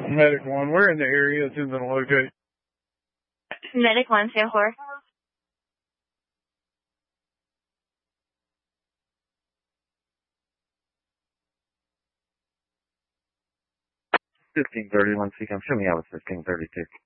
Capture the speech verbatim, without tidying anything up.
Medic one, we're in the area. It's in the location. Medic one, San four. fifteen thirty-one, C-Com. Show me out with fifteen thirty-two.